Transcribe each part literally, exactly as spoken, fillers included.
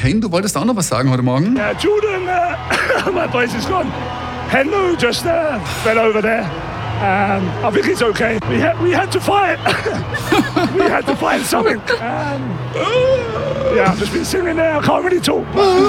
Kane, du wolltest auch noch was sagen heute Morgen? Uh, Jordan, uh, my place is gone. Henlo just uh, fell over there. Um, I think it's okay. We had, we had to fight. We had to find something. Um, yeah, I've just been sitting there. I can't really talk.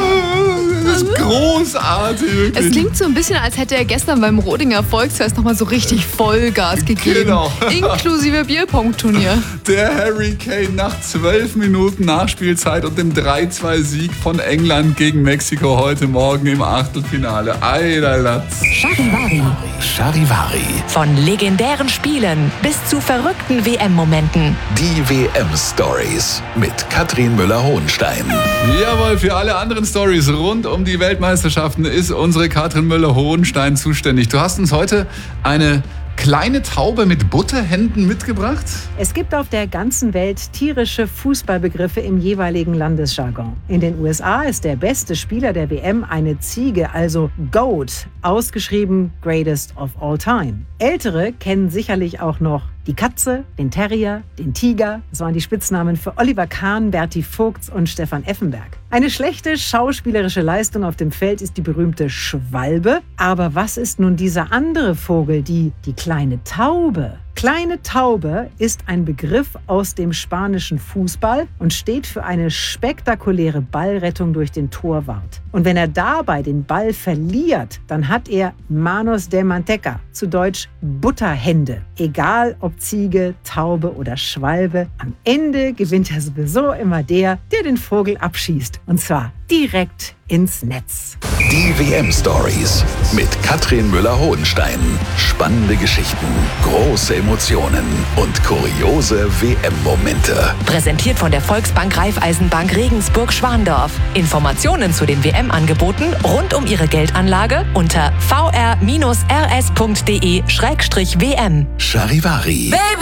Das ist großartig, wirklich. Es klingt so ein bisschen, als hätte er gestern beim Rodinger Volksfest nochmal so richtig Vollgas gegeben. Genau. Inklusive Bierpunktturnier. Der Harry Kane nach zwölf Minuten Nachspielzeit und dem drei zwei Sieg von England gegen Mexiko heute Morgen im Achtelfinale. Eilerlatz. Charivari. Charivari. Von legendären Spielen bis zu verrückten W M-Momenten. Die W M-Stories mit Katrin Müller-Hohenstein. Jawohl, für alle anderen Stories rund um die Weltmeisterschaften ist unsere Katrin Müller-Hohenstein zuständig. Du hast uns heute eine kleine Taube mit Butterhänden mitgebracht? Es gibt auf der ganzen Welt tierische Fußballbegriffe im jeweiligen Landesjargon. In den U S A ist der beste Spieler der W M eine Ziege, also GOAT, ausgeschrieben Greatest of All Time. Ältere kennen sicherlich auch noch die Katze, den Terrier, den Tiger. Das waren die Spitznamen für Oliver Kahn, Berti Vogts und Stefan Effenberg. Eine schlechte schauspielerische Leistung auf dem Feld ist die berühmte Schwalbe. Aber was ist nun dieser andere Vogel, die, die kleine Taube? Kleine Taube ist ein Begriff aus dem spanischen Fußball und steht für eine spektakuläre Ballrettung durch den Torwart. Und wenn er dabei den Ball verliert, dann hat er Manos de Manteca, zu Deutsch Butterhände. Egal ob Ziege, Taube oder Schwalbe, am Ende gewinnt ja sowieso immer der, der den Vogel abschießt. Und zwar direkt ins Netz. Die W M-Stories mit Katrin Müller-Hohenstein. Spannende Geschichten, große Emotionen und kuriose W M-Momente. Präsentiert von der Volksbank Raiffeisenbank Regensburg-Schwandorf. Informationen zu den W M-Angeboten rund um Ihre Geldanlage unter v r bindestrich r s punkt d e schrägstrich w m. Charivari. Baby!